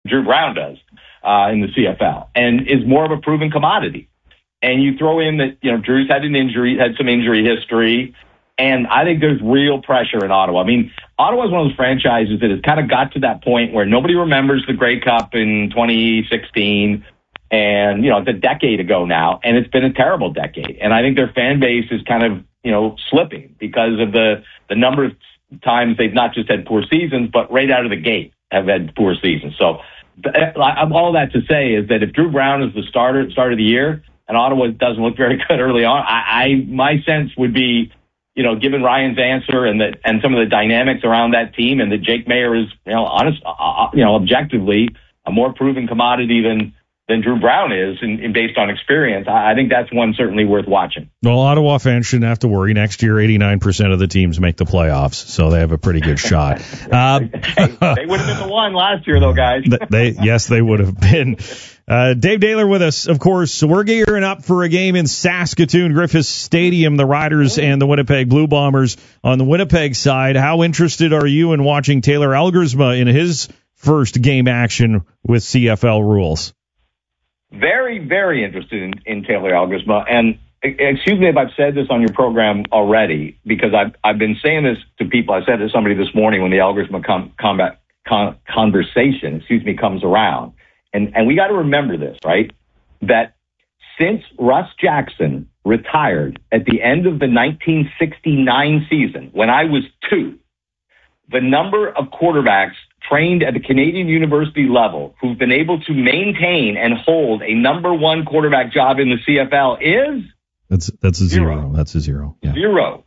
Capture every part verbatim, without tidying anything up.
Drew Brown does uh, in the C F L, and is more of a proven commodity. And you throw in that, you know, Drew's had an injury, had some injury history, and I think there's real pressure in Ottawa. I mean, Ottawa is one of those franchises that has kind of got to that point where nobody remembers the Grey Cup in twenty sixteen, and, you know, it's a decade ago now, and it's been a terrible decade. And I think their fan base is kind of, you know, slipping because of the, the number of times they've not just had poor seasons, but right out of the gate have had poor seasons. So all that to say is that if Drew Brown is the starter at the start of the year and Ottawa doesn't look very good early on, I, I my sense would be, you know, given Ryan's answer and that and some of the dynamics around that team, and that Jake Maier is, you know, honest, uh, you know, objectively a more proven commodity than than Drew Brown is, in, in based on experience. I, I think that's one certainly worth watching. Well, Ottawa fans shouldn't have to worry. Next year, eighty-nine percent of the teams make the playoffs, so they have a pretty good shot. Uh, hey, they would have been the one last year, though, guys. they Yes, they would have been. Uh, Dave Daler with us, of course. So we're gearing up for a game in Saskatoon, Griffiths Stadium, the Riders and the Winnipeg Blue Bombers. On the Winnipeg side, how interested are you in watching Taylor Elgersma in his first game action with C F L rules? Very, very interested in, in Taylor Elgersma. And excuse me if I've said this on your program already, because I've, I've been saying this to people. I said to somebody this morning when the Elgersma com, combat, con, conversation, excuse me, comes around. And, and we got to remember this, right? That since Russ Jackson retired at the end of the nineteen sixty-nine season, when I was two, the number of quarterbacks trained at the Canadian University level who've been able to maintain and hold a number one quarterback job in the C F L is that's that's a zero. zero. That's a zero. Yeah. Zero.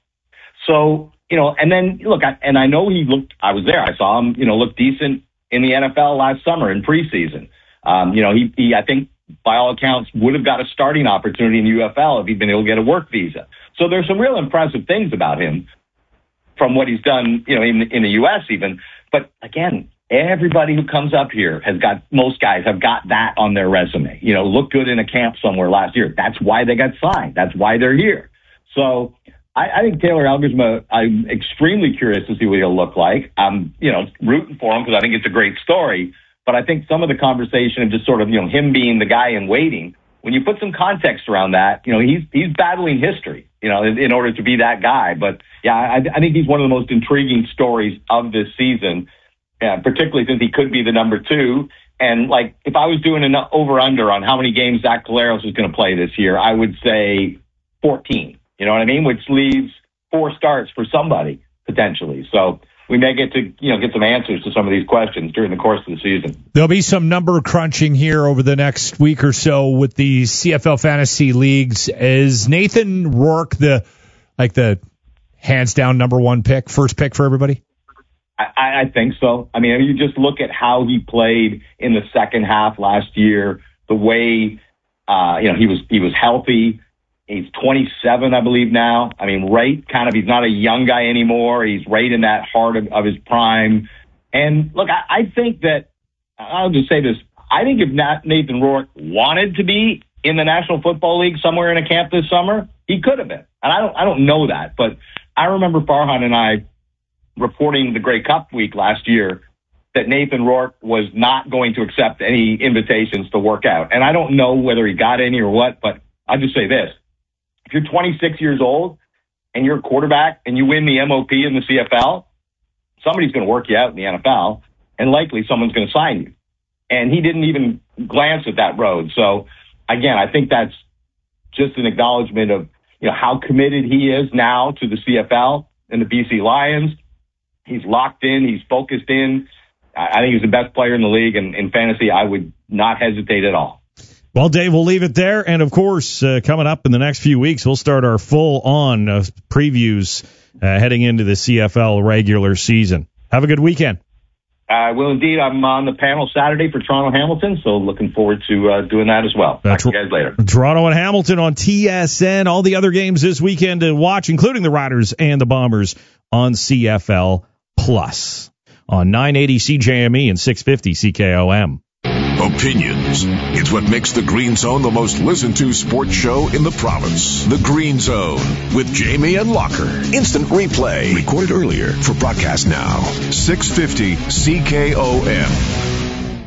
So, you know, and then look, I, and I know he looked. I was there. I saw him, you know, look decent in the N F L last summer in preseason. Um, you know, he, he I think by all accounts would have got a starting opportunity in the U F L if he'd been able to get a work visa. So there's some real impressive things about him from what he's done, you know, in in the U S even. But again, everybody who comes up here has got, most guys have got that on their resume. You know, look good in a camp somewhere last year. That's why they got signed. That's why they're here. So I, I think Taylor Elgersma, I'm extremely curious to see what he'll look like. I'm, you know, rooting for him because I think it's a great story. But I think some of the conversation of just sort of, you know, him being the guy in waiting, when you put some context around that, you know, he's he's battling history, you know, in, in order to be that guy. But yeah, I, I think he's one of the most intriguing stories of this season, uh, particularly since he could be the number two. And like, if I was doing an over-under on how many games Zach Collaros is going to play this year, I would say fourteen. You know what I mean? Which leaves four starts for somebody potentially. So we may get to, you know, get some answers to some of these questions during the course of the season. There'll be some number crunching here over the next week or so with the C F L fantasy leagues. Is Nathan Rourke the, like the hands down number one pick, first pick for everybody? I, I think so. I mean, you just look at how he played in the second half last year, the way, uh, you know, he was, he was healthy. He's twenty-seven, I believe now. I mean, right, kind of, he's not a young guy anymore. He's right in that heart of, of his prime. And look, I, I think that, I'll just say this, I think if Nathan Rourke wanted to be in the National Football League somewhere in a camp this summer, he could have been. And I don't, I don't know that, but I remember Farhan and I reporting the Grey Cup week last year that Nathan Rourke was not going to accept any invitations to work out. And I don't know whether he got any or what, but I'll just say this. If you're twenty-six years old and you're a quarterback and you win the M O P in the C F L, somebody's going to work you out in the N F L, and likely someone's going to sign you. And he didn't even glance at that road. So, again, I think that's just an acknowledgement of, you know, how committed he is now to the C F L and the B C Lions. He's locked in. He's focused in. I think he's the best player in the league, and in fantasy, I would not hesitate at all. Well, Dave, we'll leave it there. And, of course, uh, coming up in the next few weeks, we'll start our full-on uh, previews uh, heading into the C F L regular season. Have a good weekend. I uh, will indeed. I'm on the panel Saturday for Toronto Hamilton, so looking forward to uh, doing that as well. Talk to you guys later. Toronto and Hamilton on T S N. All the other games this weekend to watch, including the Riders and the Bombers, on C F L Plus on nine eighty C J M E and six fifty C K O M. Opinions. It's what makes the Green Zone the most listened to sports show in the province. The Green Zone with Jamie and Locker. Instant replay. Recorded earlier for broadcast now. six fifty C K O M.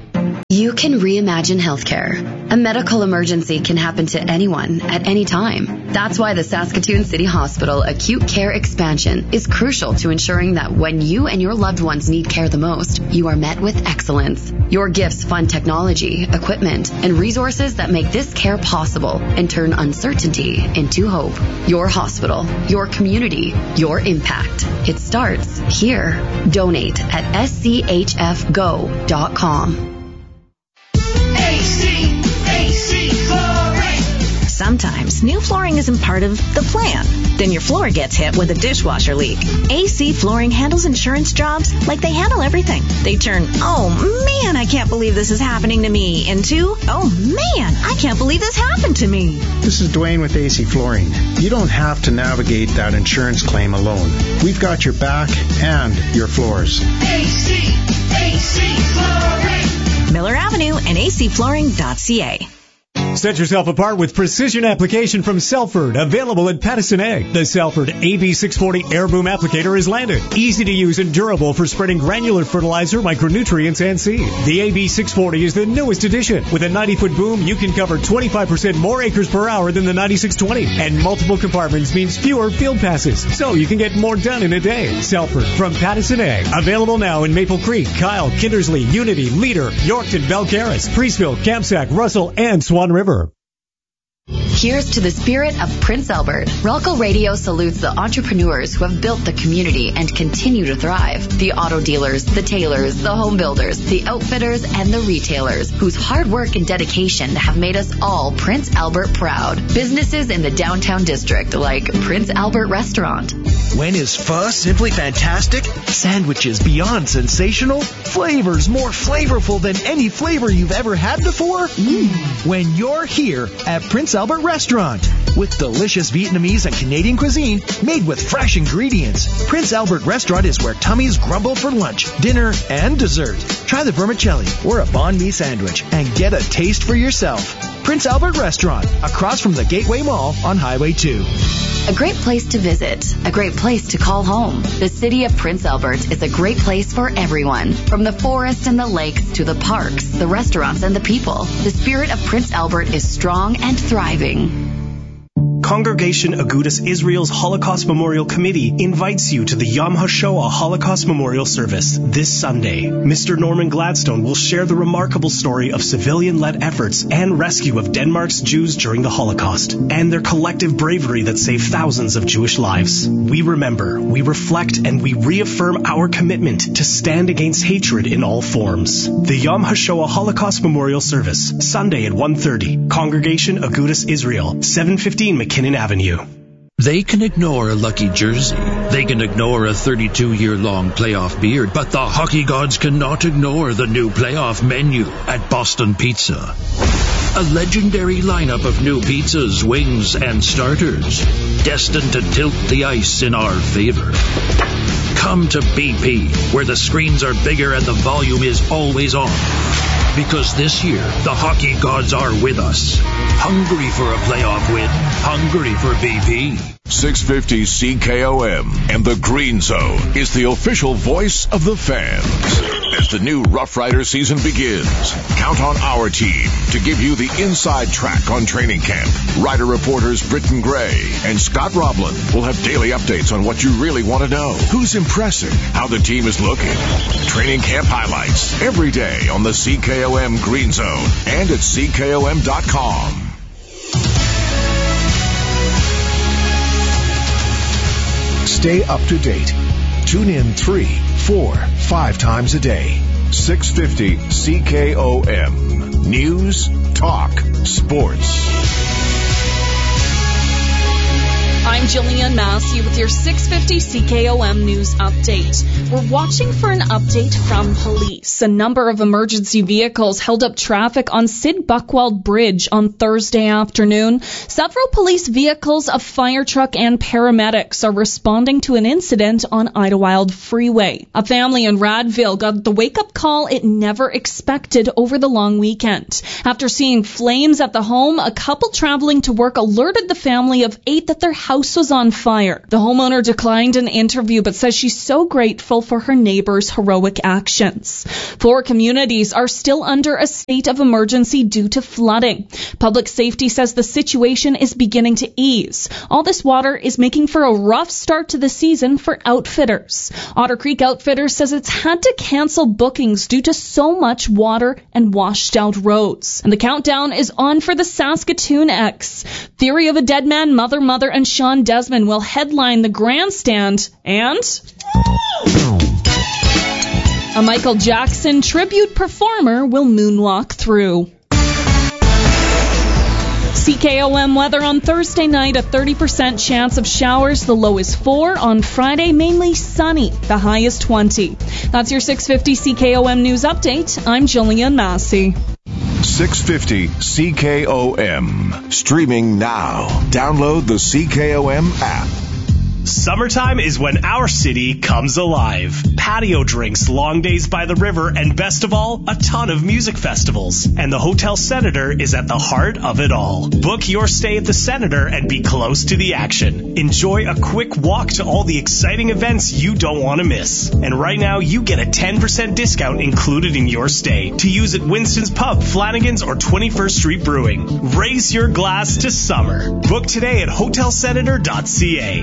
You can reimagine healthcare. A medical emergency can happen to anyone at any time. That's why the Saskatoon City Hospital Acute Care Expansion is crucial to ensuring that when you and your loved ones need care the most, you are met with excellence. Your gifts fund technology, equipment, and resources that make this care possible and turn uncertainty into hope. Your hospital, your community, your impact. It starts here. Donate at s c h f go dot com. A C, A C Flooring. Sometimes new flooring isn't part of the plan. Then your floor gets hit with a dishwasher leak. A C Flooring handles insurance jobs like they handle everything. They turn, oh man, I can't believe this is happening to me, into, oh man, I can't believe this happened to me. This is Dwayne with A C Flooring. You don't have to navigate that insurance claim alone. We've got your back and your floors. A C, A C Flooring. Miller Avenue and a c flooring dot c a. Set yourself apart with precision application from Selford, available at Pattison Ag. The Selford A B six forty Air Boom Applicator is landed. Easy to use and durable for spreading granular fertilizer, micronutrients, and seed. The A B six forty is the newest addition. With a ninety-foot boom, you can cover twenty-five percent more acres per hour than the ninety-six twenty. And multiple compartments means fewer field passes, so you can get more done in a day. Selford from Pattison Ag. Available now in Maple Creek, Kyle, Kindersley, Unity, Leader, Yorkton, Belcaris, Priestville, Kamsack, Russell, and Swan River. Here's to the spirit of Prince Albert. Relco Radio salutes the entrepreneurs who have built the community and continue to thrive. The auto dealers, the tailors, the home builders, the outfitters, and the retailers whose hard work and dedication have made us all Prince Albert proud. Businesses in the downtown district like Prince Albert Restaurant. When is pho simply fantastic? Sandwiches beyond sensational? Flavors more flavorful than any flavor you've ever had before? Mm. When you're here at Prince Albert Restaurant with delicious Vietnamese and Canadian cuisine made with fresh ingredients. Prince Albert Restaurant is where tummies grumble for lunch, dinner, and dessert. Try the vermicelli or a banh mi sandwich and get a taste for yourself. Prince Albert Restaurant, across from the Gateway Mall on Highway two. A great place to visit, a great place to call home. The city of Prince Albert is a great place for everyone. From the forest and the lakes to the parks, the restaurants, and the people, the spirit of Prince Albert is strong and thriving. Congregation Agudas Israel's Holocaust Memorial Committee invites you to the Yom HaShoah Holocaust Memorial Service this Sunday. Mister Norman Gladstone will share the remarkable story of civilian-led efforts and rescue of Denmark's Jews during the Holocaust and their collective bravery that saved thousands of Jewish lives. We remember, we reflect, and we reaffirm our commitment to stand against hatred in all forms. The Yom HaShoah Holocaust Memorial Service, Sunday at one thirty. Congregation Agudas Israel, seven fifteen McKinnon Avenue. They can ignore a lucky jersey. They can ignore a thirty-two-year-long playoff beard. But the hockey gods cannot ignore the new playoff menu at Boston Pizza. A legendary lineup of new pizzas, wings, and starters, destined to tilt the ice in our favor. Come to B P, where the screens are bigger and the volume is always on. Because this year, the hockey gods are with us. Hungry for a playoff win. Hungry for B P. six fifty C K O M and the Green Zone is the official voice of the fans. As the new Rough Rider season begins, count on our team to give you the inside track on training camp. Rider reporters Britton Gray and Scott Roblin will have daily updates on what you really want to know. Who's impressing, how the team is looking. Training camp highlights every day on the C K O M Green Zone and at C K O M dot com. Stay up to date. Tune in three, four, five times a day. six fifty C K O M. News, talk, sports. I'm Jillian Massey with your six fifty C K O M News Update. We're watching for an update from police. A number of emergency vehicles held up traffic on Sid Buckwald Bridge on Thursday afternoon. Several police vehicles, a fire truck, and paramedics are responding to an incident on Idlewild Freeway. A family in Radville got the wake-up call it never expected over the long weekend. After seeing flames at the home, a couple traveling to work alerted the family of eight that their house house was on fire. The homeowner declined an interview but says she's so grateful for her neighbor's heroic actions. Four communities are still under a state of emergency due to flooding. Public safety says the situation is beginning to ease. All this water is making for a rough start to the season for outfitters. Otter Creek Outfitters says it's had to cancel bookings due to so much water and washed out roads. And the countdown is on for the Saskatoon X. Theory of a Dead Man, Mother Mother, and Sean Desmond will headline the grandstand, and a Michael Jackson tribute performer will moonwalk through. C K O M weather on Thursday night, a thirty percent chance of showers. The low is four. On Friday, mainly sunny. The high is twenty. That's your six fifty C K O M news update. I'm Jillian Massey. six fifty C K O M. Streaming now. Download the C K O M app. Summertime is when our city comes alive. Patio drinks, long days by the river, and best of all, a ton of music festivals. And the Hotel Senator is at the heart of it all. Book your stay at the Senator and be close to the action. Enjoy a quick walk to all the exciting events you don't want to miss. And right now, you get a ten percent discount included in your stay to use at Winston's Pub, Flanagan's, or twenty-first Street Brewing. Raise your glass to summer. Book today at hotel senator dot c a.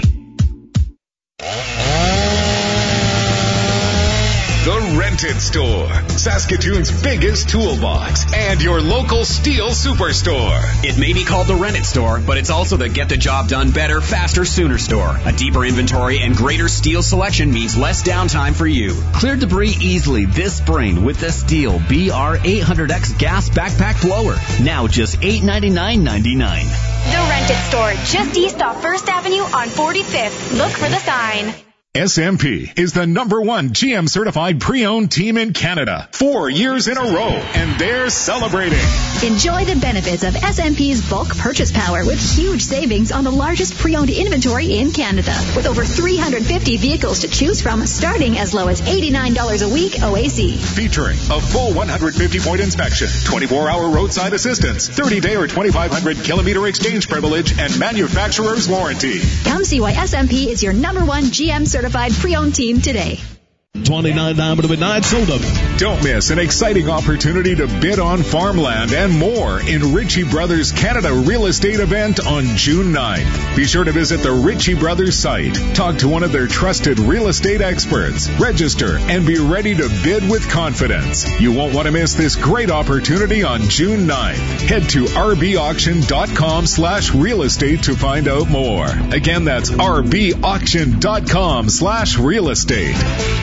The Rented Store, Saskatoon's biggest toolbox, and your local steel superstore. It may be called the Rented Store, but it's also the get the job done better, faster, sooner store. A deeper inventory and greater steel selection means less downtime for you. Clear debris easily this spring with the STIHL B R eight hundred X gas backpack blower. Now just eight ninety-nine ninety-nine. The Rented Store, just east off First Avenue on forty-fifth. Look for the sign. S M P is the number one G M certified pre-owned team in Canada. Four years in a row, and they're celebrating. Enjoy the benefits of S M P's bulk purchase power with huge savings on the largest pre-owned inventory in Canada. With over three hundred fifty vehicles to choose from, starting as low as eighty-nine dollars a week O A C. Featuring a full one hundred fifty point inspection, twenty-four hour roadside assistance, thirty day or twenty-five hundred kilometer exchange privilege, and manufacturer's warranty. Come see why S M P is your number one G M certified Certified pre-owned team today. twenty-nine Diamond Midnight sold them. Don't miss an exciting opportunity to bid on farmland and more in Ritchie Brothers Canada Real Estate event on June ninth. Be sure to visit the Ritchie Brothers site, talk to one of their trusted real estate experts, register, and be ready to bid with confidence. You won't want to miss this great opportunity on June ninth. Head to rbauction.com slash real estate to find out more. Again, that's rbauction.com slash real estate.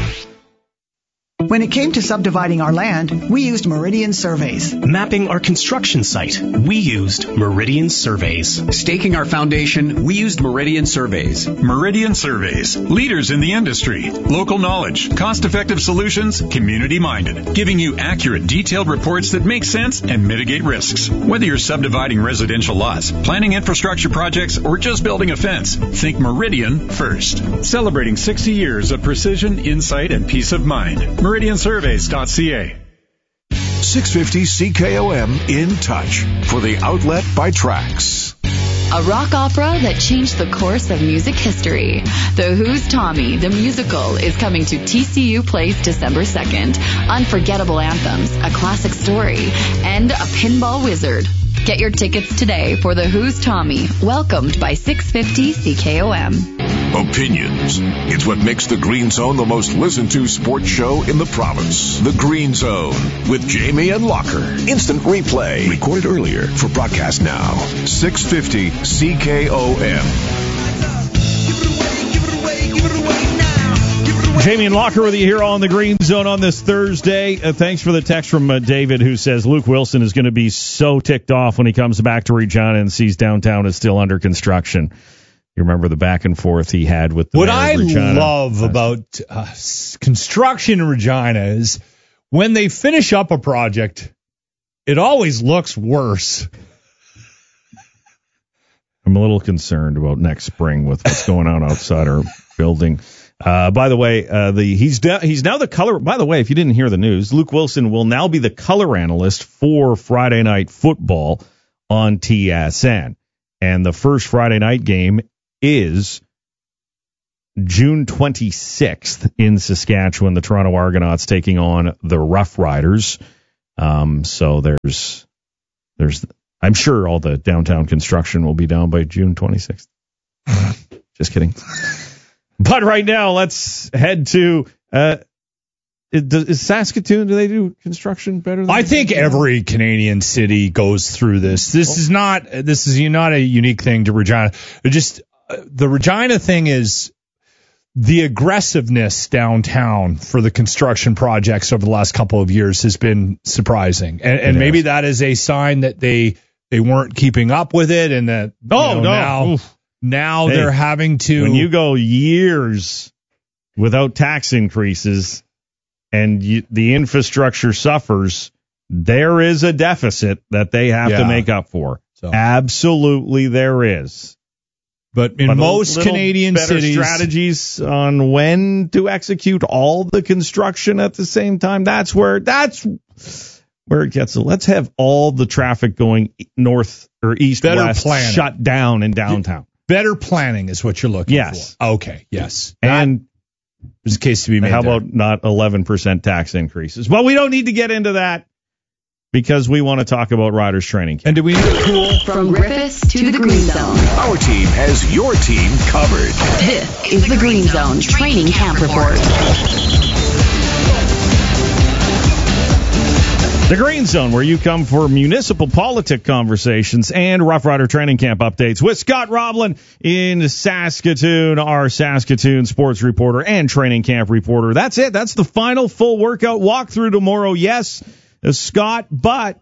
When it came to subdividing our land, we used Meridian Surveys. Mapping our construction site, we used Meridian Surveys. Staking our foundation, we used Meridian Surveys. Meridian Surveys, leaders in the industry. Local knowledge, cost-effective solutions, community-minded, giving you accurate, detailed reports that make sense and mitigate risks. Whether you're subdividing residential lots, planning infrastructure projects, or just building a fence, think Meridian first. Celebrating sixty years of precision, insight, and peace of mind. meridian surveys dot c a. six fifty C K O M in touch for the outlet by Trax. A rock opera that changed the course of music history. The Who's Tommy, the musical, is coming to T C U Place December second. Unforgettable anthems, a classic story, and a pinball wizard. Get your tickets today for The Who's Tommy, welcomed by six fifty C K O M. Opinions. It's what makes the Green Zone the most listened to sports show in the province. The Green Zone with Jamie and Locker. Instant replay. Recorded earlier for broadcast now. six fifty C K O M. Jamie and Locker with you here on the Green Zone on this Thursday. Uh, thanks for the text from uh, David, who says Luke Wilson is going to be so ticked off when he comes back to Regina and sees downtown is still under construction. You remember the back and forth he had with the What mayor I of Regina. love about uh, construction in Regina is when they finish up a project, it always looks worse. I'm a little concerned about next spring with what's going on outside our building. Uh, by the way, uh, the he's de- he's now the color. By the way, if you didn't hear the news, Luke Wilson will now be the color analyst for Friday Night Football on T S N. And the first Friday night game is June twenty-sixth in Saskatchewan, the Toronto Argonauts taking on the Rough Riders. Um, so there's, there's, I'm sure all the downtown construction will be down by June twenty-sixth. Just kidding. But right now, let's head to, uh, is Saskatoon, do they do construction better than I think every Canadian city goes through this. This is not, this is not a unique thing to Regina. It just, uh, the Regina thing is, the aggressiveness downtown for the construction projects over the last couple of years has been surprising. And, and maybe that is a sign that they they weren't keeping up with it and that oh, you know, no. now, Oof. now hey, they're having to. When you go years without tax increases and you, the infrastructure suffers, there is a deficit that they have yeah. to make up for. So. Absolutely there is. But in but most Canadian better cities, strategies on when to execute all the construction at the same time. That's where that's where it gets. Let's have all the traffic going north or east better west planning. shut down in downtown. Better planning is what you're looking yes. for. Okay. Yes. And there's a case to be made. How there. about not eleven percent tax increases? Well, we don't need to get into that. Because we want to talk about Riders training camp. And do we need a cool from Griffiths to the Green Zone? Our team has your team covered. This is the Green Zone Training Camp Report. The Green Zone, where you come for municipal politic conversations and Rough Rider training camp updates with Scott Roblin in Saskatoon, our Saskatoon sports reporter and training camp reporter. That's it. That's the final full workout walkthrough tomorrow. Yes. Uh, Scott, but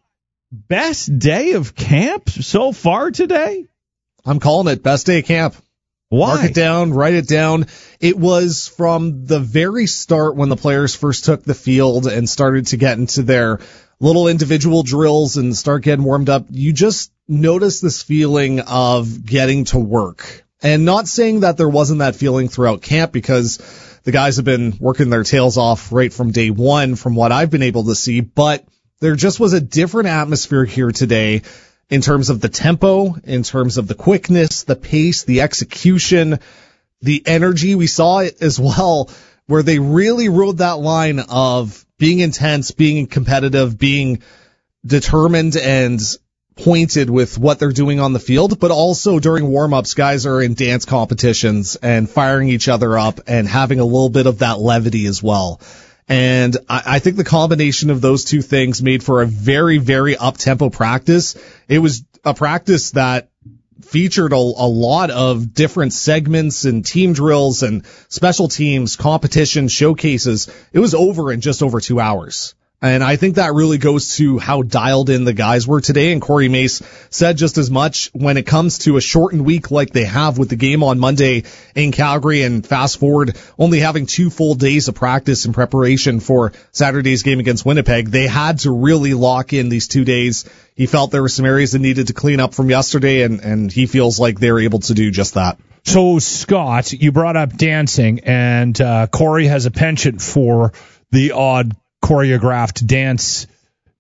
best day of camp so far today? I'm calling it best day of camp. Why? Mark it down, write it down. It was from the very start when the players first took the field and started to get into their little individual drills and start getting warmed up. You just notice this feeling of getting to work. And not saying that there wasn't that feeling throughout camp, because the guys have been working their tails off right from day one from what I've been able to see, but there just was a different atmosphere here today in terms of the tempo, in terms of the quickness, the pace, the execution, the energy. We saw it as well where they really rode that line of being intense, being competitive, being determined and pointed with what they're doing on the field, but also during warm-ups, guys are in dance competitions and firing each other up and having a little bit of that levity as well. And I, I think the combination of those two things made for a very, very up-tempo practice. It was a practice that featured a, a lot of different segments and team drills and special teams, competition, showcases. It was over in just over two hours. And I think that really goes to how dialed in the guys were today. And Corey Mace said just as much when it comes to a shortened week like they have with the game on Monday in Calgary, and fast forward only having two full days of practice in preparation for Saturday's game against Winnipeg. They had to really lock in these two days. He felt there were some areas that needed to clean up from yesterday, and, and he feels like they're able to do just that. So, Scott, you brought up dancing, and uh, Corey has a penchant for the odd choreographed dance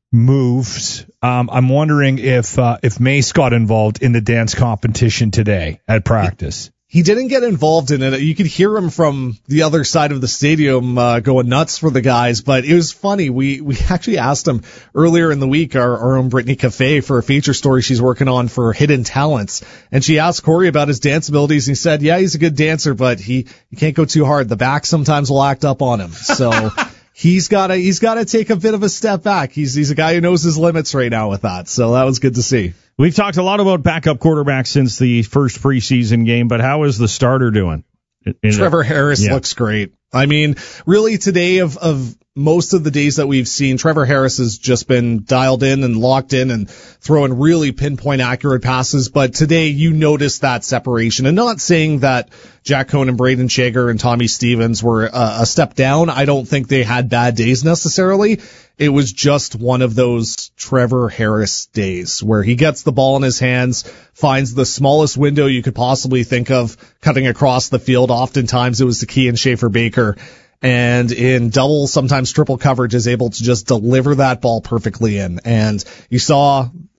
moves. Um, I'm wondering if uh, if Mace got involved in the dance competition today at practice. He didn't get involved in it. You could hear him from the other side of the stadium uh, going nuts for the guys, but it was funny. We we actually asked him earlier in the week, our, our own Brittany Cafe, for a feature story she's working on for Hidden Talents, and she asked Corey about his dance abilities, and he said, yeah, he's a good dancer, but he, he can't go too hard. The back sometimes will act up on him. So he's got to he's got to take a bit of a step back. He's he's a guy who knows his limits right now with that. So that was good to see. We've talked a lot about backup quarterbacks since the first preseason game, but how is the starter doing? In Trevor Harris yeah. looks great. I mean, really today of, of most of the days that we've seen, Trevor Harris has just been dialed in and locked in and throwing really pinpoint accurate passes. But today you notice that separation, and not saying that Jack Cohn and Braden Shager and Tommy Stevens were a, a step down. I don't think they had bad days necessarily. It was just one of those Trevor Harris days where he gets the ball in his hands, finds the smallest window you could possibly think of cutting across the field. Oftentimes it was the key in Schaefer Baker, and in double, sometimes triple coverage is able to just deliver that ball perfectly in. And you saw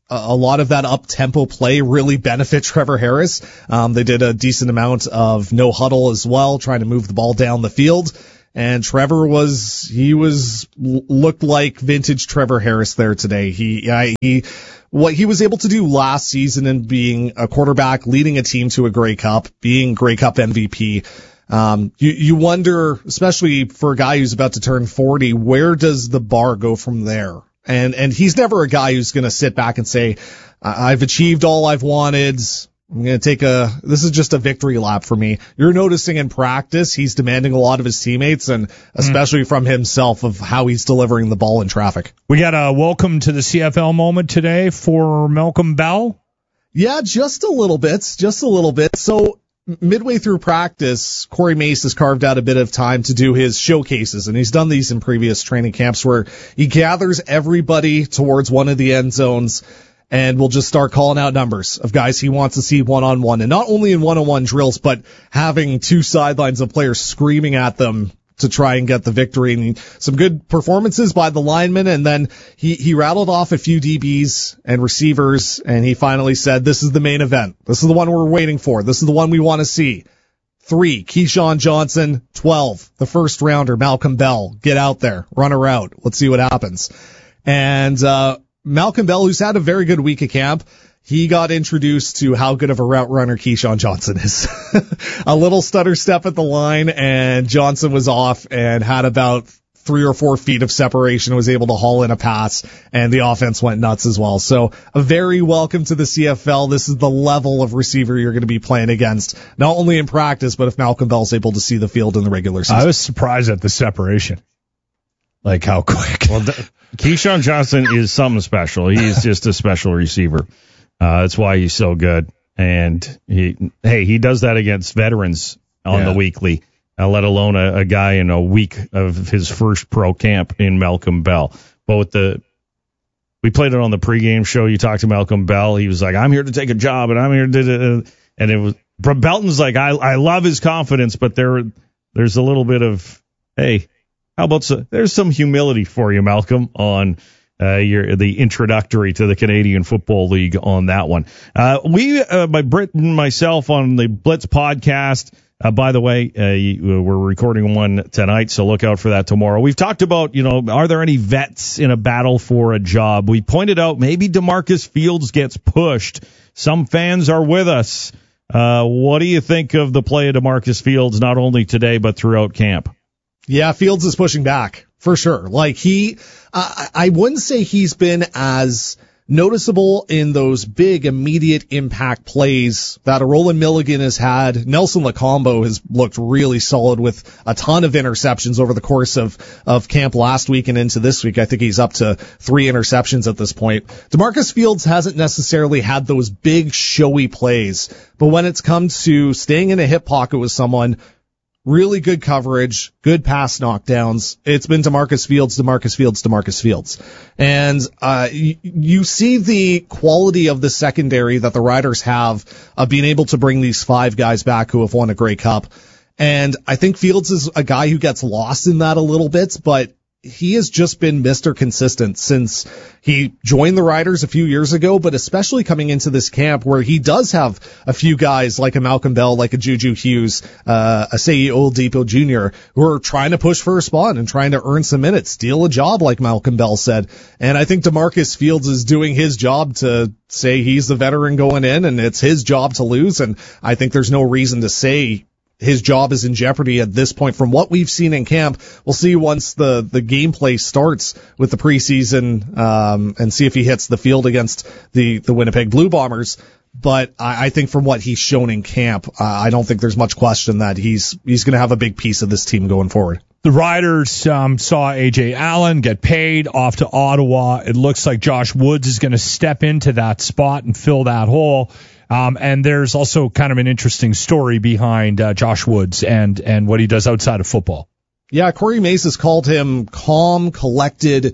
a lot of that up-tempo play really benefit Trevor Harris. Um, they did a decent amount of no huddle as well, trying to move the ball down the field. And Trevor was, he was, looked like vintage Trevor Harris there today. He, I, he, what he was able to do last season and being a quarterback, leading a team to a Grey Cup, being Grey Cup M V P. Um, you, you wonder, especially for a guy who's about to turn forty, where does the bar go from there? And, and he's never a guy who's going to sit back and say, I've achieved all I've wanted. I'm going to take a, this is just a victory lap for me. You're noticing in practice, he's demanding a lot of his teammates and especially mm. from himself of how he's delivering the ball in traffic. We got a welcome to the C F L moment today for Malcolm Bell. Yeah, just a little bit, just a little bit. So midway through practice, Corey Mace has carved out a bit of time to do his showcases, and he's done these in previous training camps where he gathers everybody towards one of the end zones and we'll just start calling out numbers of guys he wants to see one-on-one, and not only in one-on-one drills, but having two sidelines of players screaming at them to try and get the victory. And some good performances by the linemen, and then he, he rattled off a few D Bs and receivers, and he finally said, this is the main event. This is the one we're waiting for. This is the one we want to see. Three, Keyshawn Johnson. Twelve, the first rounder, Malcolm Bell. Get out there, run a route. Let's see what happens. And, uh, Malcolm Bell, who's had a very good week of camp, he got introduced to how good of a route runner Keyshawn Johnson is. A little stutter step at the line, and Johnson was off and had about three or four feet of separation, was able to haul in a pass, and the offense went nuts as well. So a very welcome to the C F L. This is the level of receiver you're going to be playing against, not only in practice, but if Malcolm Bell's able to see the field in the regular season. I was surprised at the separation. Like how quick. Well, Keyshawn Johnson is something special. He is just a special receiver. Uh, that's why he's so good. And he, hey, he does that against veterans on yeah. the weekly, uh, let alone a, a guy in a week of his first pro camp in Malcolm Bell. But with the, we played it on the pregame show. You talked to Malcolm Bell. He was like, I'm here to take a job, and I'm here to, and it was, Belton's like, I, I love his confidence, but there, there's a little bit of, hey, how about so, there's some humility for you, Malcolm, on uh, your the introductory to the Canadian Football League on that one. Uh, we, uh, by Britt and myself on the Blitz podcast, uh, by the way, uh, we're recording one tonight, so look out for that tomorrow. We've talked about, you know, are there any vets in a battle for a job? We pointed out maybe DeMarcus Fields gets pushed. Some fans are with us. Uh, what do you think of the play of DeMarcus Fields, not only today, but throughout camp? Yeah, Fields is pushing back for sure. Like he, uh, I wouldn't say he's been as noticeable in those big immediate impact plays that a Roland Milligan has had. Nelson Lacombo has looked really solid with a ton of interceptions over the course of, of camp last week and into this week. I think he's up to three interceptions at this point. DeMarcus Fields hasn't necessarily had those big showy plays, but when it's come to staying in a hip pocket with someone, really good coverage, good pass knockdowns, it's been DeMarcus Fields, DeMarcus Fields, DeMarcus Fields. And uh you, you see the quality of the secondary that the Riders have of being able to bring these five guys back who have won a Grey Cup. And I think Fields is a guy who gets lost in that a little bit, but he has just been Mister Consistent since he joined the Riders a few years ago, but especially coming into this camp where he does have a few guys like a Malcolm Bell, like a Juju Hughes, uh, a Seyi Oladipo Junior, who are trying to push for a spot and trying to earn some minutes, steal a job, like Malcolm Bell said. And I think DeMarcus Fields is doing his job to say he's the veteran going in, and it's his job to lose. And I think there's no reason to say his job is in jeopardy at this point from what we've seen in camp. We'll see once the, the gameplay starts with the preseason, um, and see if he hits the field against the, the Winnipeg Blue Bombers. But I, I think from what he's shown in camp, uh, I don't think there's much question that he's, he's going to have a big piece of this team going forward. The Riders um, saw A J Allen get paid off to Ottawa. It looks like Josh Woods is going to step into that spot and fill that hole. Um, and there's also kind of an interesting story behind uh, Josh Woods and, and what he does outside of football. Yeah, Corey Mace has called him calm, collected,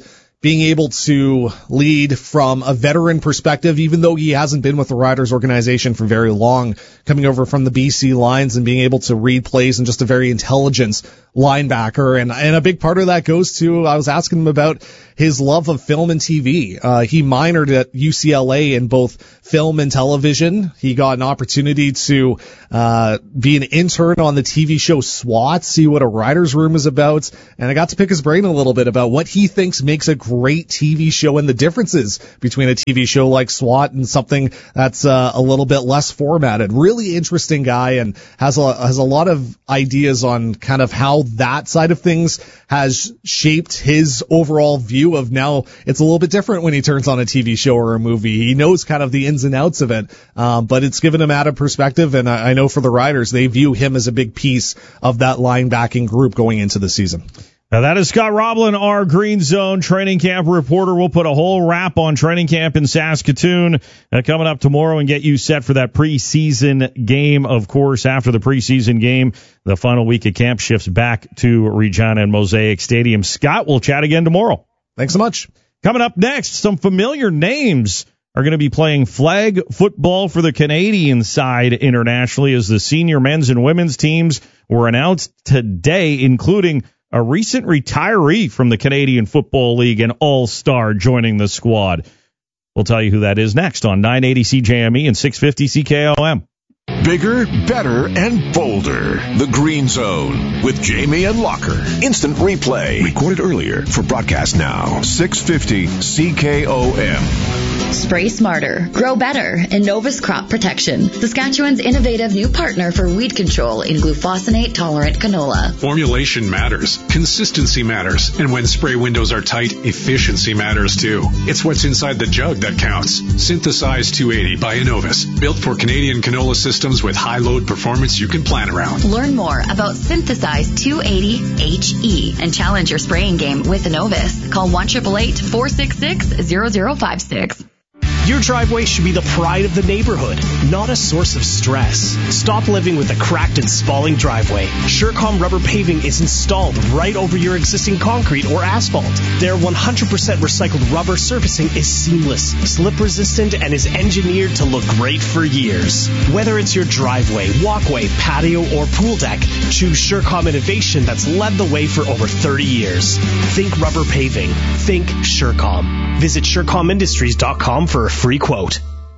being able to lead from a veteran perspective, even though he hasn't been with the Riders organization for very long, coming over from the B C Lions and being able to read plays and just a very intelligent linebacker. And, and a big part of that goes to, I was asking him about his love of film and T V. Uh, he minored at U C L A in both film and television. He got an opportunity to uh be an intern on the T V show SWAT, see what a writer's room is about, and I got to pick his brain a little bit about what he thinks makes a great T V show and the differences between a T V show like SWAT and something that's uh, a little bit less formatted. Really interesting guy, and has a has a lot of ideas on kind of how that side of things has shaped his overall view of now it's a little bit different when he turns on a T V show or a movie. He knows kind of the ins and outs of it, um, but it's given him added perspective, and I, I know for the Riders, they view him as a big piece of that linebacking group going into the season. Now that is Scott Roblin, our Green Zone training camp reporter. We'll put a whole wrap on training camp in Saskatoon uh, coming up tomorrow and get you set for that preseason game. Of course, after the preseason game, the final week of camp shifts back to Regina and Mosaic Stadium. Scott, we'll chat again tomorrow. Thanks so much. Coming up next, some familiar names are going to be playing flag football for the Canadian side internationally as the senior men's and women's teams were announced today, including a recent retiree from the Canadian Football League, an all-star joining the squad. We'll tell you who that is next on nine eighty C J M E and six fifty C K O M. Bigger, better, and bolder. The Green Zone with Jamie and Locker. Instant replay. Recorded earlier for broadcast now. six fifty C K O M. Spray smarter, grow better, and Novus Crop Protection, Saskatchewan's innovative new partner for weed control in glufosinate-tolerant canola. Formulation matters. Consistency matters. And when spray windows are tight, efficiency matters too. It's what's inside the jug that counts. Synthesize two eighty by Innovis. Built for Canadian canola systems with high load performance you can plan around. Learn more about Synthesize two eighty H E and challenge your spraying game with Innovis. Call one eight eight eight, four six six, zero zero five six. Your driveway should be the pride of the neighborhood, not a source of stress. Stop living with a cracked and spalling driveway. Surecom rubber paving is installed right over your existing concrete or asphalt. Their one hundred percent recycled rubber surfacing is seamless, slip resistant, and is engineered to look great for years. Whether it's your driveway, walkway, patio, or pool deck, choose Surecom innovation that's led the way for over thirty years. Think rubber paving. Think Surecom. Visit Surecom Industries dot com for a free quote.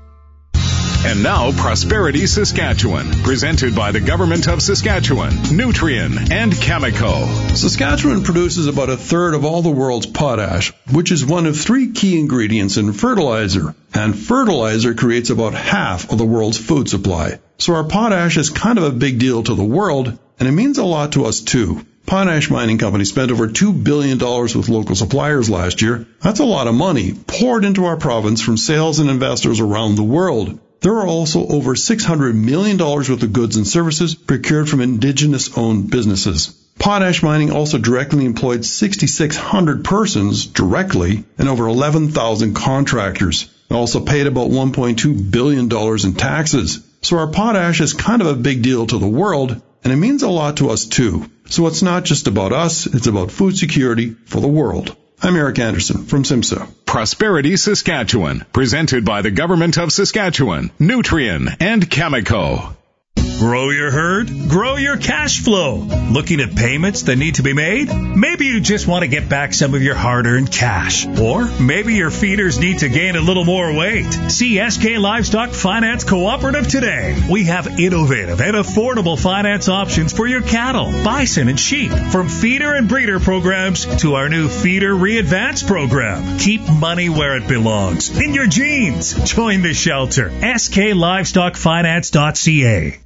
And now, Prosperity Saskatchewan, presented by the Government of Saskatchewan, Nutrien, and Chemico. Saskatchewan produces about a third of all the world's potash, which is one of three key ingredients in fertilizer. And fertilizer creates about half of the world's food supply. So our potash is kind of a big deal to the world, and it means a lot to us too. Potash Mining Company spent over two billion dollars with local suppliers last year. That's a lot of money poured into our province from sales and investors around the world. There are also over six hundred million dollars worth of goods and services procured from Indigenous-owned businesses. Potash Mining also directly employed six thousand six hundred persons directly and over eleven thousand contractors. They also paid about one point two billion dollars in taxes. So our potash is kind of a big deal to the world, and it means a lot to us too. So it's not just about us, it's about food security for the world. I'm Eric Anderson from SIMSA. Prosperity Saskatchewan, presented by the Government of Saskatchewan, Nutrien, and Chemico. Grow your herd, grow your cash flow. Looking at payments that need to be made? Maybe you just want to get back some of your hard-earned cash. Or maybe your feeders need to gain a little more weight. See S K Livestock Finance Cooperative today. We have innovative and affordable finance options for your cattle, bison, and sheep. From feeder and breeder programs to our new Feeder Re-Advance program. Keep money where it belongs, in your jeans. Join the shelter. S K Livestock Finance dot C A.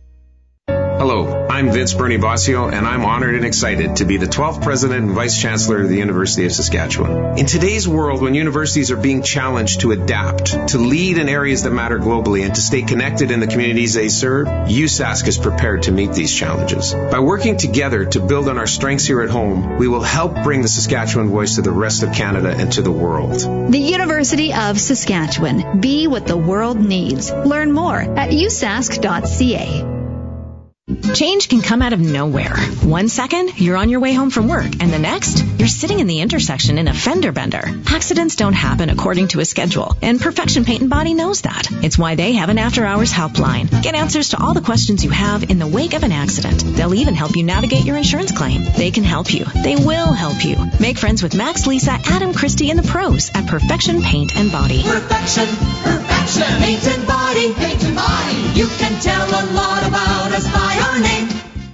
Hello, I'm Vince Bernie Bossio, and I'm honored and excited to be the twelfth President and Vice Chancellor of the University of Saskatchewan. In today's world, when universities are being challenged to adapt, to lead in areas that matter globally, and to stay connected in the communities they serve, U S A S C is prepared to meet these challenges. By working together to build on our strengths here at home, we will help bring the Saskatchewan voice to the rest of Canada and to the world. The University of Saskatchewan. Be what the world needs. Learn more at U S A S C dot C A. Change can come out of nowhere. One second, you're on your way home from work, and the next, you're sitting in the intersection in a fender bender. Accidents don't happen according to a schedule, and Perfection Paint and Body knows that. It's why they have an after-hours helpline. Get answers to all the questions you have in the wake of an accident. They'll even help you navigate your insurance claim. They can help you. They will help you. Make friends with Max, Lisa, Adam, Christy, and the pros at Perfection Paint and Body. Perfection, perfection, paint and body, paint and body. You can tell a lot about us by our name.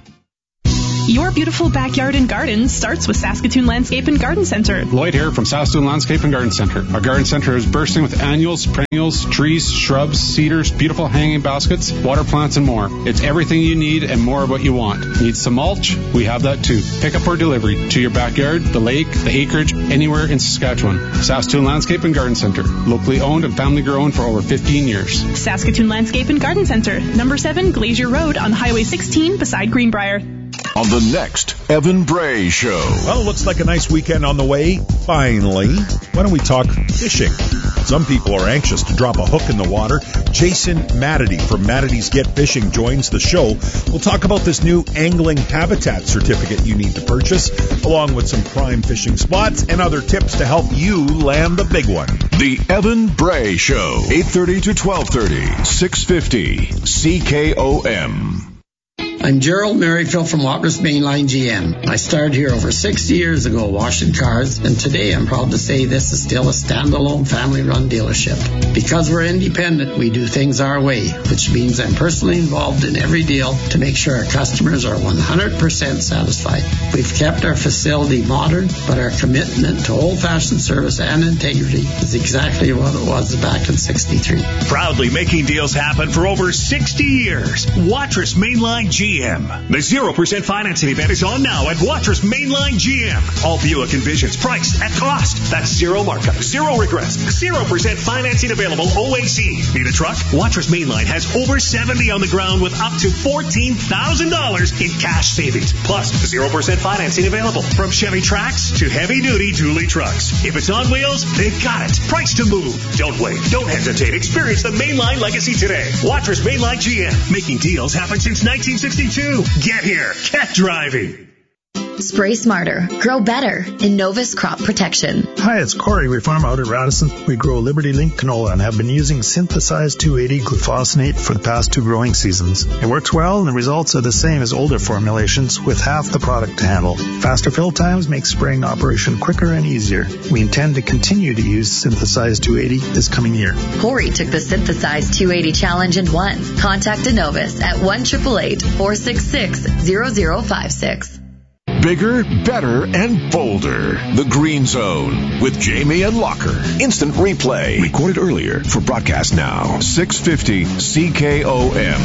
Your beautiful backyard and garden starts with Saskatoon Landscape and Garden Center. Lloyd here from Saskatoon Landscape and Garden Center. Our garden center is bursting with annuals, perennials, trees, shrubs, cedars, beautiful hanging baskets, water plants, and more. It's everything you need and more of what you want. Need some mulch? We have that too. Pick up or delivery to your backyard, the lake, the acreage, anywhere in Saskatchewan. Saskatoon Landscape and Garden Center. Locally owned and family grown for over fifteen years. Saskatoon Landscape and Garden Center. Number seven Glacier Road on Highway sixteen beside Greenbrier. On the next Evan Bray Show. Well, it looks like a nice weekend on the way. Finally. Why don't we talk fishing? Some people are anxious to drop a hook in the water. Jason Matity from Matity's Get Fishing joins the show. We'll talk about this new angling habitat certificate you need to purchase, along with some prime fishing spots and other tips to help you land the big one. The Evan Bray Show, eight thirty to twelve thirty, six fifty C K O M. I'm Gerald Merrifield from Watrous Mainline G M. I started here over sixty years ago washing cars, and today I'm proud to say this is still a standalone family-run dealership. Because we're independent, we do things our way, which means I'm personally involved in every deal to make sure our customers are one hundred percent satisfied. We've kept our facility modern, but our commitment to old-fashioned service and integrity is exactly what it was back in sixty-three. Proudly making deals happen for over sixty years. Watrous Mainline G M. The zero percent financing event is on now at Watrous Mainline G M. All Buick Envisions priced at cost. That's zero markup, zero regrets, zero percent financing available O A C. Need a truck? Watrous Mainline has over seventy on the ground with up to fourteen thousand dollars in cash savings. Plus, zero percent financing available from Chevy Trax to heavy-duty dually trucks. If it's on wheels, they've got it. Price to move. Don't wait. Don't hesitate. Experience the Mainline legacy today. Watrous Mainline G M. Making deals happen since nineteen sixty-two. Get here. Get driving. Spray smarter, grow better in Novus Crop Protection. Hi, it's Corey. We farm out at Radisson. We grow Liberty Link canola and have been using synthesized two eighty glufosinate for the past two growing seasons. It works well and the results are the same as older formulations with half the product to handle. Faster fill times make spraying operation quicker and easier. We intend to continue to use synthesized two eighty this coming year. Corey took the synthesized two eighty challenge and won. Contact Novus at one eight eight eight, four six six, zero zero five six. Bigger, better, and bolder. The Green Zone with Jamie and Locker. Instant replay. Recorded earlier for broadcast now. six fifty C K O M.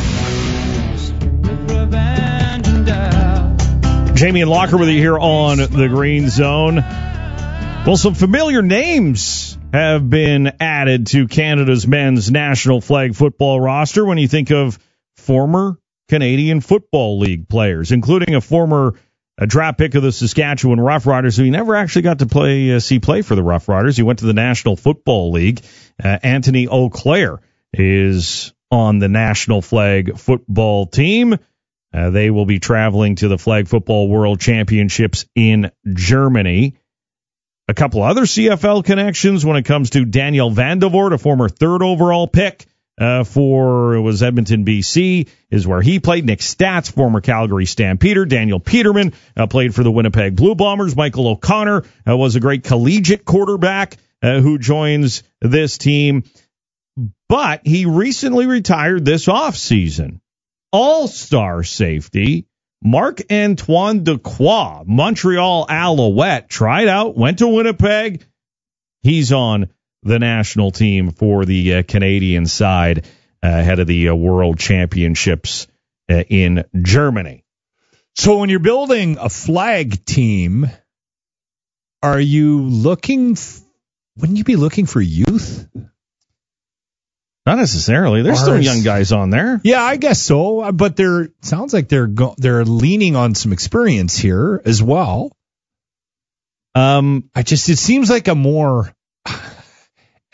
Jamie and Locker with you here on the Green Zone. Well, some familiar names have been added to Canada's men's national flag football roster when you think of former Canadian Football League players, including a former a draft pick of the Saskatchewan Roughriders, who he never actually got to play uh, see play for the Roughriders. He went to the National Football League. Uh, Anthony Auclair is on the national flag football team. Uh, they will be traveling to the Flag Football World Championships in Germany. A couple other C F L connections when it comes to Daniel Vandevoort, a former third overall pick. Uh, for, it was Edmonton, B C, is where he played. Nick Stats, former Calgary Stampeder. Daniel Peterman uh, played for the Winnipeg Blue Bombers. Michael O'Connor uh, was a great collegiate quarterback uh, who joins this team. But he recently retired this offseason. All-star safety, Marc-Antoine Dequoy, Montreal Alouette, tried out, went to Winnipeg. He's on the national team for the uh, Canadian side uh, ahead of the uh, World Championships uh, in Germany. So when you're building a flag team, are you looking, f- wouldn't you be looking for youth? Not necessarily. There's still young guys on there. Yeah, I guess so. But they're sounds like they're go- they're leaning on some experience here as well. Um, I just it seems like a more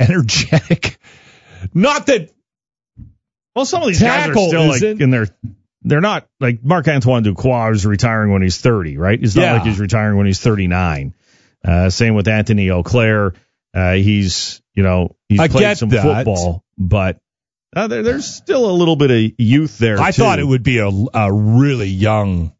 energetic. Not that. Well, some of these guys are still like in their they're not like Marc-Antoine Ducroix is retiring when he's thirty, right? It's not Yeah. like he's retiring when he's thirty-nine. Uh, same with Anthony Auclair. Uh, he's, you know, he's I played get some that. football, but uh, there, there's still a little bit of youth there. I too. thought it would be a, a really young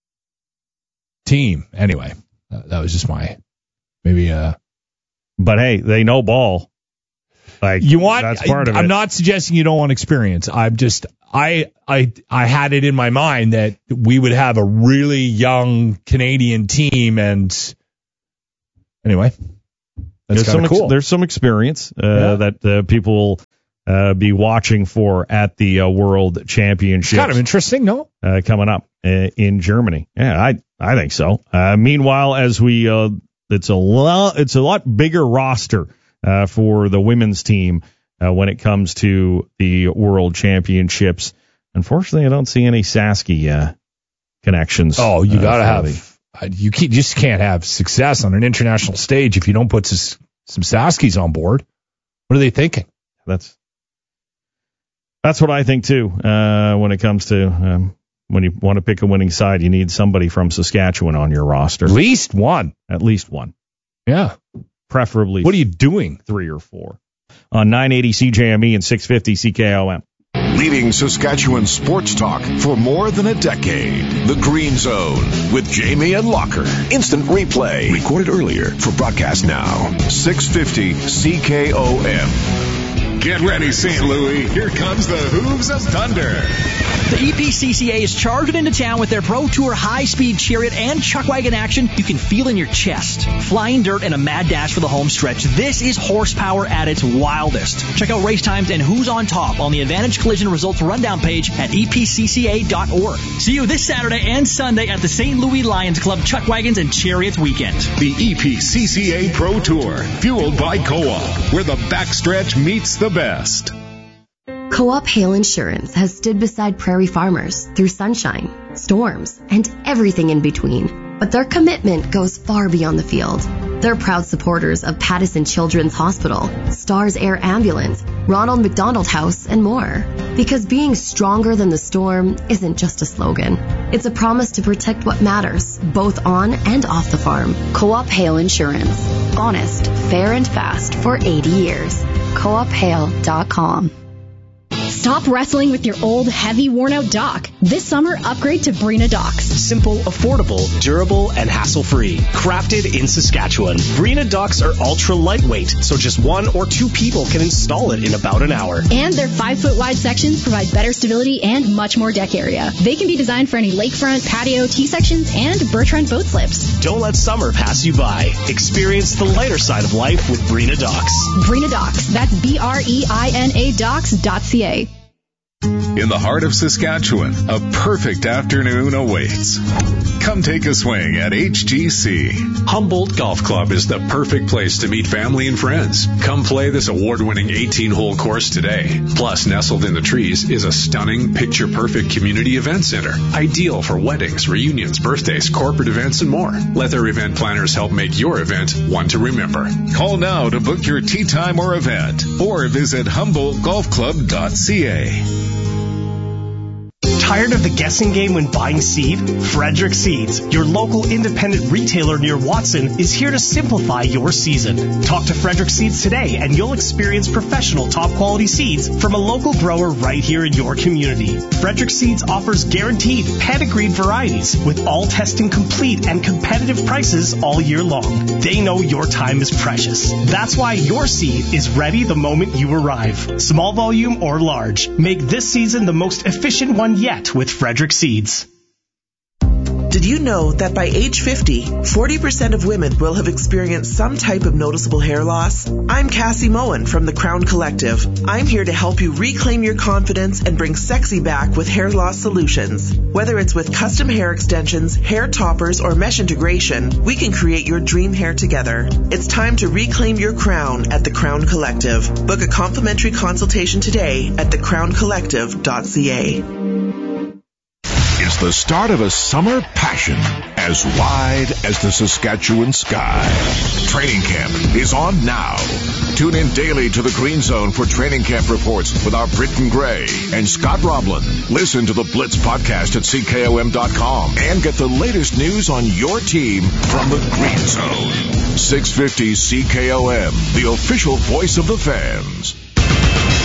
team. Anyway, that, that was just my maybe. Uh, but hey, they know ball. Like you want? That's part of I'm it. not suggesting you don't want experience. I'm just I I I had it in my mind that we would have a really young Canadian team, and anyway, that's There's some kind of ex- cool. there's some experience uh, Yeah. that uh, people will uh, be watching for at the uh, World Championships. It's kind of interesting, no? Uh, coming up uh, in Germany. Yeah, I I think so. Uh, meanwhile, as we uh, it's a lot it's a lot bigger roster uh, for the women's team uh, when it comes to the World Championships. Unfortunately, I don't see any Sasky uh, connections. Oh, you uh, gotta for have. the- uh, You can't, just can't have success on an international stage if you don't put s- some Saskies on board. What are they thinking? That's that's what I think too. Uh, when it comes to um, when you want to pick a winning side, you need somebody from Saskatchewan on your roster. At least one. At least one. Yeah. Preferably. What are you doing? Three or four. On nine eighty C J M E and six fifty C K O M. Leading Saskatchewan sports talk for more than a decade. The Green Zone with Jamie and Locker. Instant replay. Recorded earlier for broadcast now. six fifty C K O M. Get ready, Saint Louis. Here comes the Hooves of Thunder. The E P C C A is charging into town with their Pro Tour high-speed chariot and chuck wagon action you can feel in your chest. Flying dirt and a mad dash for the home stretch. This is horsepower at its wildest. Check out race times and who's on top on the Advantage Collision Results Rundown page at E P C C A dot org. See you this Saturday and Sunday at the Saint Louis Lions Club Chuck Wagons and Chariots Weekend. The E P C C A Pro Tour, fueled by Co-op, where the backstretch meets the best. Co-op Hail Insurance has stood beside prairie farmers through sunshine, storms, and everything in between. But their commitment goes far beyond the field. They're proud supporters of Pattison Children's Hospital, Stars Air Ambulance, Ronald McDonald House, and more. Because being stronger than the storm isn't just a slogan. It's a promise to protect what matters, both on and off the farm. Co-op Hail Insurance. Honest, fair, and fast for eighty years. co op hail dot com. Stop wrestling with your old, heavy, worn-out dock. This summer, upgrade to Brina docks. Simple, affordable, durable, and hassle-free. Crafted in Saskatchewan. Brina docks are ultra lightweight, so just one or two people can install it in about an hour. And their five-foot wide sections provide better stability and much more deck area. They can be designed for any lakefront, patio, T-sections, and Bertrand boat slips. Don't let summer pass you by. Experience the lighter side of life with Brina docks. Brina docks. That's B R E I N A docks dot C A. In the heart of Saskatchewan, a perfect afternoon awaits. Come take a swing at H G C. Humboldt Golf Club is the perfect place to meet family and friends. Come play this award-winning eighteen-hole course today. Plus, nestled in the trees is a stunning, picture-perfect community event center. Ideal for weddings, reunions, birthdays, corporate events, and more. Let their event planners help make your event one to remember. Call now to book your tee time or event, or visit humboldt golf club dot c a. Tired of the guessing game when buying seed? Frederick Seeds, your local independent retailer near Watson, is here to simplify your season. Talk to Frederick Seeds today and you'll experience professional top quality seeds from a local grower right here in your community. Frederick Seeds offers guaranteed pedigreed varieties with all testing complete and competitive prices all year long. They know your time is precious. That's why your seed is ready the moment you arrive. Small volume or large, make this season the most efficient one yet with Frederick Seeds. Did you know that by age fifty, forty percent of women will have experienced some type of noticeable hair loss? I'm Cassie Moen from the Crown Collective. I'm here to help you reclaim your confidence and bring sexy back with hair loss solutions. Whether it's with custom hair extensions, hair toppers, or mesh integration, we can create your dream hair together. It's time to reclaim your crown at the Crown Collective. Book a complimentary consultation today at the crown collective dot c a. It's It's the start of a summer passion as wide as the Saskatchewan sky. Training camp is on now. Tune in daily to the Green Zone for training camp reports with our Britton Gray and Scott Roblin. Listen to the Blitz podcast at C K O M dot com and get the latest news on your team from the Green Zone. six fifty C K O M, the official voice of the fans.